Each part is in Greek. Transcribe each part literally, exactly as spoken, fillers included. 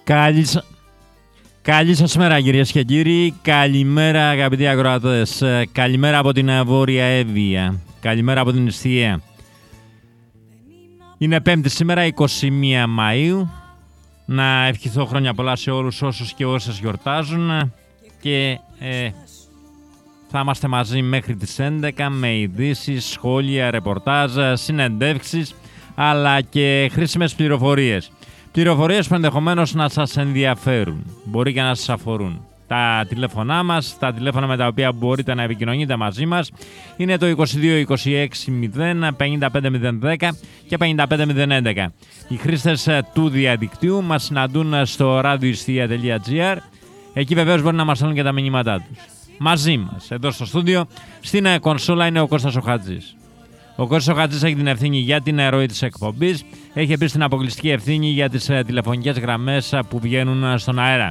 Καλή, Καλή σας μέρα κυρίες και κύριοι. Καλημέρα αγαπητοί ακροατές. Καλημέρα από την Βόρεια Εύβοια. Καλημέρα από την Ιστιαία. Είναι Πέμπτη σήμερα, εικοστή πρώτη Μαΐου. Να ευχηθώ χρόνια πολλά σε όλους όσους και όσες γιορτάζουν. Και ε, θα είμαστε μαζί μέχρι τις έντεκα με ειδήσεις, σχόλια, ρεπορτάζ, συνεντεύξεις αλλά και χρήσιμες πληροφορίες. Πληροφορίες που ενδεχομένως να σας ενδιαφέρουν, μπορεί και να σας αφορούν. Τα τηλέφωνά μας, τα τηλέφωνα με τα οποία μπορείτε να επικοινωνείτε μαζί μας είναι το είκοσι δύο είκοσι έξι μηδέν πενήντα πέντε μηδέν δέκα και πενήντα πέντε μηδέν έντεκα. Οι χρήστες του διαδικτύου μας συναντούν στο radioistia τελεία gr. Εκεί βεβαίως μπορεί να μας στέλνουν και τα μηνύματά τους. Μαζί μας, εδώ στο στούντιο, στην κονσόλα είναι ο Κώστας ο Χατζής. Ο Κώστας ο Χατζής έχει την ευθύνη για την ροή της εκπομπής, έχει επίσης την αποκλειστική ευθύνη για τις τηλεφωνικές γραμμές που βγαίνουν στον αέρα.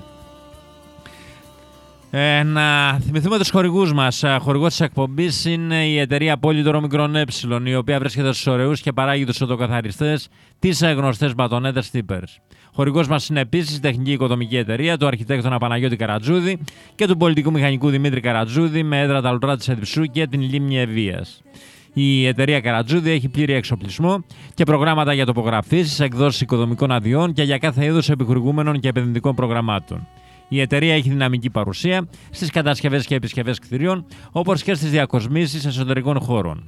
Ε, να θυμηθούμε τους χορηγούς μας. Χορηγός της εκπομπής είναι η εταιρεία Πολύδωρο Μικρόν Ε, η οποία βρίσκεται στους ωραίους και παράγει τους οδοκαθαριστές, τις γνωστές μπατονέτες Tippers. Χορηγός μας είναι επίσης η τεχνική οικοδομική εταιρεία του αρχιτέκτονα Παναγιώτη Καρατζούδη και του πολιτικού μηχανικού Δημήτρη Καρατζούδη με έδρα τα Λουτρά της Εδιψού και την Λίμνη Ευβοίας. Η εταιρεία Καρατζούδη έχει πλήρη εξοπλισμό και προγράμματα για τοπογραφήσεις, εκδόσεις οικοδομικών αδειών και για κάθε είδους επιχορηγούμενων και επενδυτικών προγραμμάτων. Η εταιρεία έχει δυναμική παρουσία στις κατασκευές και επισκευές κτηρίων, όπως και στις διακοσμήσεις εσωτερικών χώρων.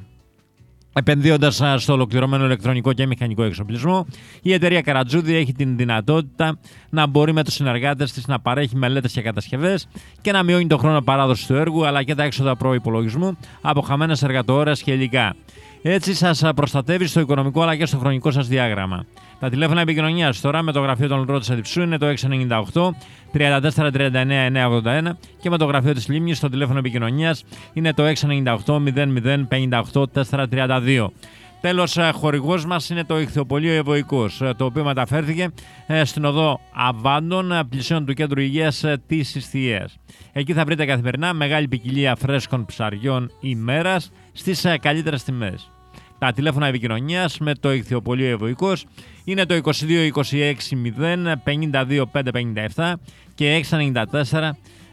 Επενδύοντας στο ολοκληρωμένο ηλεκτρονικό και μηχανικό εξοπλισμό, η εταιρεία Καρατζούδη έχει την δυνατότητα να μπορεί με τους συνεργάτες της να παρέχει μελέτες και κατασκευές και να μειώνει τον χρόνο παράδοσης του έργου αλλά και τα έξοδα προϋπολογισμού από χαμένες εργατοώρες και υλικά. Έτσι σας προστατεύει στο οικονομικό αλλά και στο χρονικό σας διάγραμμα. Τα τηλέφωνα επικοινωνίας τώρα με το γραφείο των Λουτρών της Εδιψού είναι το έξι εννιά οκτώ τριάντα τέσσερα τριάντα εννέα εννιακόσια ογδόντα ένα και με το γραφείο της Λίμνης στο τηλέφωνο επικοινωνίας είναι το έξι εννιά οκτώ μηδέν μηδέν πενήντα οκτώ τετρακόσια τριάντα δύο. Τέλος, χορηγός μας είναι το Ιχθυοπωλείο Ευωικός, το οποίο μεταφέρθηκε στην οδό Αβάντων, πλησίον του Κέντρου Υγείας της Ιστιαίας. Εκεί θα βρείτε καθημερινά μεγάλη ποικιλία φρέσκων ψαριών ημέρας στις καλύτερες τιμές. Τα τηλέφωνα επικοινωνίας με το Ιχθυοπωλείο Ευωικός είναι το είκοσι δύο είκοσι έξι μηδέν πενήντα δύο πεντακόσια πενήντα επτά και έξι εννιά τέσσερα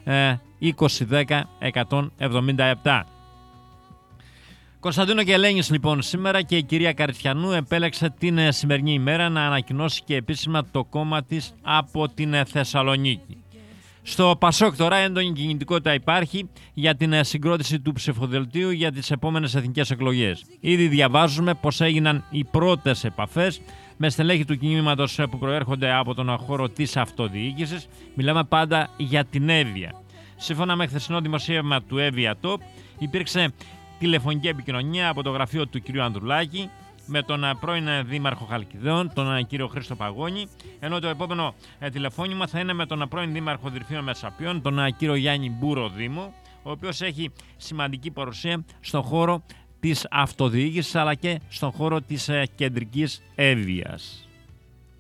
είκοσι δέκα εκατόν εβδομήντα επτά. Κωνσταντίνο και Ελένης λοιπόν σήμερα και η κυρία Καριστιανού επέλεξε την σημερινή ημέρα να ανακοινώσει και επίσημα το κόμμα της από την Θεσσαλονίκη. Στο Πασόκ τώρα έντονη κινητικότητα υπάρχει για την συγκρότηση του ψηφοδελτίου για τις επόμενες εθνικές εκλογές. Ήδη διαβάζουμε πως έγιναν οι πρώτες επαφές με στελέχη του κινήματος που προέρχονται από τον χώρο της αυτοδιοίκησης. Μιλάμε πάντα για την Εύβοια. Σύμφωνα με χθεσινό δημοσίευμα του Εύβοια Top, υπήρξε τηλεφωνική επικοινωνία από το γραφείο του κ. Ανδρουλάκη με τον πρώην Δήμαρχο Χαλκιδών, τον κύριο Χρήστο Παγώνη, ενώ το επόμενο τηλεφώνημα θα είναι με τον πρώην Δήμαρχο Δρυφείων Μεσσαπιών, τον κύριο Γιάννη Μπούρο Δήμο, ο οποίος έχει σημαντική παρουσία στον χώρο της αυτοδιοίκησης αλλά και στον χώρο της κεντρικής Εύβοιας.